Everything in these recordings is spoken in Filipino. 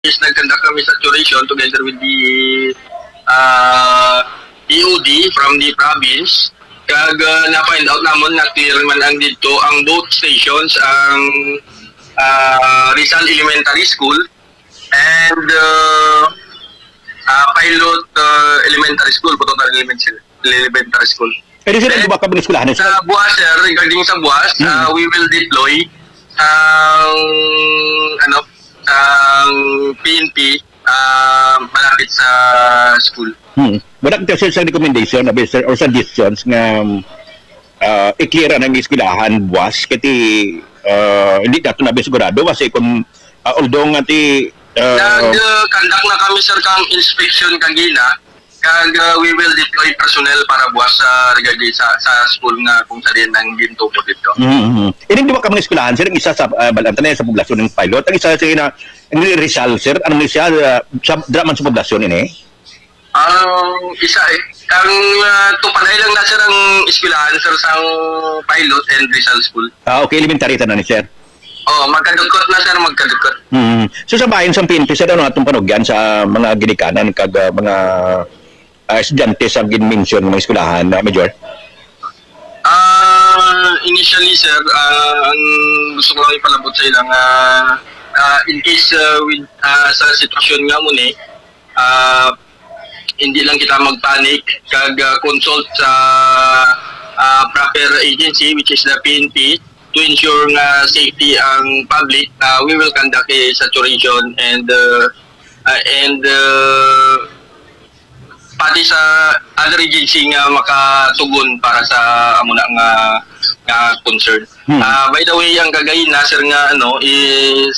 is nag-conduct kami saturation together with the uh, EOD from the province. Kag na-find out namon na clear man ang dito ang both stations ang Rizal Elementary School and Pilot Elementary School, Putotan Elementary School. Pero sila ba ka eskwelahan? Sa Buwas, sir, regarding sa Buwas, we will deploy ang PNP malapit sa school. Wala ka sa recommendation or suggestions nga i-clear ng eskwelahan Buwas kati hindi nato na sigurado kasi kung although nga ti nag-conduct na kami sir kang inspection kagina kag we will deploy personnel para buwas sa regarding sa school nga kung saan ang gintubo dito. Ini di ba ka mga eskwelahan sir ang isa sa balantan sa poblasyon ng Pilot ang isa sa Rizal sir anong siya sa draman sa poblasyon ini? Isa ang tupanay lang na sir ang eskwelahan sir sa Pilot and Rizal School. Okay, elementary tanan ni sir. Magkadukot na sir, magkadukot. So sa bayan sa PNP sir ano atong panugyan sa mga ginikanan kag mga estudyante sa ginmention ng mga eskwelahan Major? Initially sir, ang gusto ko lang ipalabot sa ilang in case with sa sitwasyon nga muna hindi lang kita magpanic kag consult sa proper agency which is the PNP to ensure nga safety ang public. We will conduct a saturation and pati sa other agency nga makatugon para sa amuna nga concern. By the way, ang gagayin na sir nga is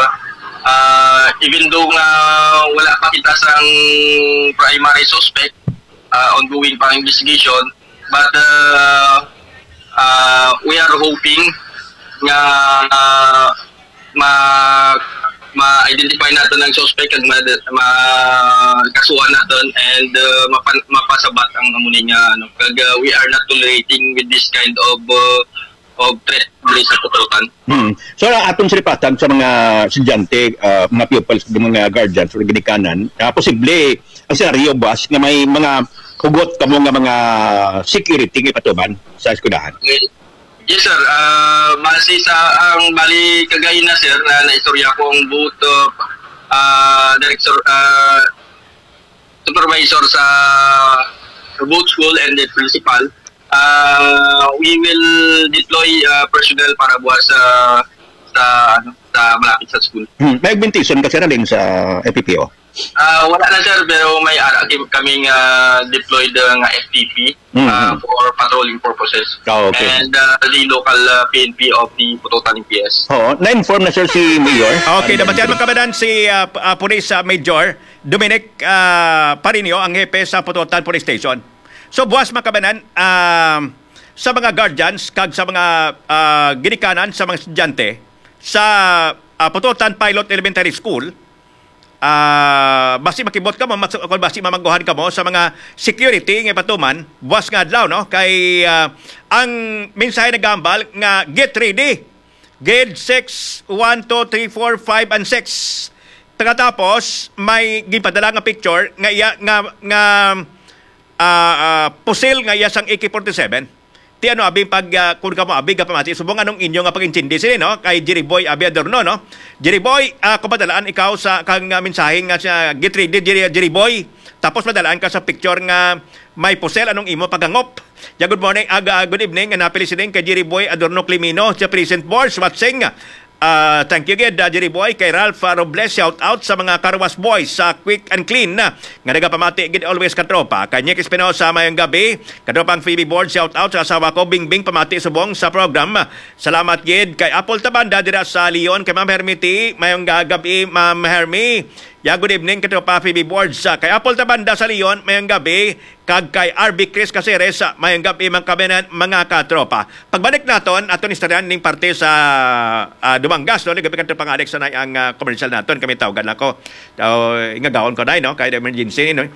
even though nga wala pa kita sang primary suspect, ongoing pa investigation, but we are hoping nga ma-identify natin ang suspect at makasuhan natin and mapasabat ang amunin niya. We are not tolerating with this kind of threat sa Pututan. So atong silipatag sa mga estudyante, mga pupils, mga guardians o ginikanan, posible ang senaryo boss na may mga hugot kamo nga mga security ipatuman sa eskwelahan. Yes sir, base sa ang bali kagay na sir na naistorya ko ang both director supervisor sa both school and the principal. We will deploy personnel para buwas sa malapit sa school. May augmentation kasi na din sa FPPO? Wala na sir, pero may kaming deployed nga FTP for patrolling purposes. Okay. And the local PNP of the Pututan PS. Na-inform na sir si Mayor. Okay, dapat yan magkabadan si Police Major Dominic Parinio, ang hepe sa Pututan Police Station. So buwas makabanan sa mga guardians kag sa mga ginikanan sa mga estudyante sa Pututan Pilot Elementary School, basi makibot ka mo, basi mamangguhan ka mo sa mga security ng patuman, buwas nga adlaw, no? Kay ang mensahe na gambal nga get ready. Grade 6, 1, 2, 3, 4, 5, and 6. Tagatapos, may gipadala nga picture nga iya nga pusil nga iya sang AK-47. Ti ano abi pag kun ka mo abi ka pamati subong anong inyo nga pag-intindi sini no kay Jerry Boy Abi Adorno no. Jerry Boy kumadalaan ikaw sa kang mensahe nga sa get ready Jerry Boy tapos madalaan ka sa picture nga may pusil anong imo pagangop. Ya good morning good evening and happy listening kay Jerry Boy Adorno Climino sa Present Boards watching. Thank you again, Jerry Boy, kay Ralph Robles, shout out sa mga Carwas Boys sa Quick and Clean na nga nagapamati gid always katropa. Kanyek Espinosa mayong gabi, katropang Phoebe Board, shout out sa asawa ko Bingbing pamati subong sa program. Salamat gid kay Apple Tabanda dira sa Leon, kay Ma'am Hermity mayong gabi Ma'am Hermy. Good evening katropa Phoebe Board sa kay Apple Tabanda sa Leon mayong gabi kag kay RB Chris Caceres mayong gabi mga katropa. Pagbalik naton aton istoryan ning parte sa Dumangas no gabi kadto pang Alex na ang commercial naton kami tawagan nako. Ingagawon ko dai no kay emergency no.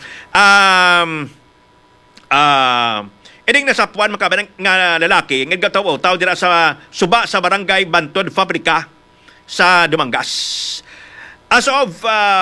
Eding nasa puan makabanang nga lalaki nga gataw dira sa suba sa barangay Bantod Fabrika sa Dumangas. As of